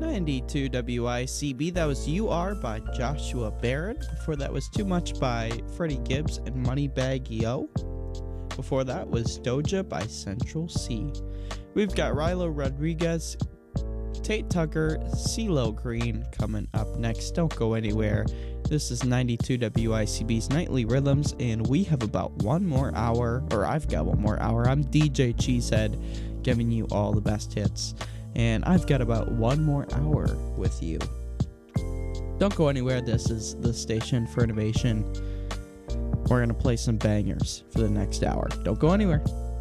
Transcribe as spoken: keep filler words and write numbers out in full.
ninety-two W I C B. That was You Are by Joshua Barron. Before that was Too Much by Freddie Gibbs and Moneybagg Yo. Before that was Doja by Central C. We've got Rilo Rodriguez, Tate Tucker, CeeLo Green coming up next. Don't go anywhere. This is ninety-two W I C B's Nightly Rhythms, and we have about one more hour, or I've got one more hour. I'm D J Cheesehead, giving you all the best hits, and I've got about one more hour with you. Don't go anywhere. This is the station for innovation. We're going to play some bangers for the next hour. Don't go anywhere.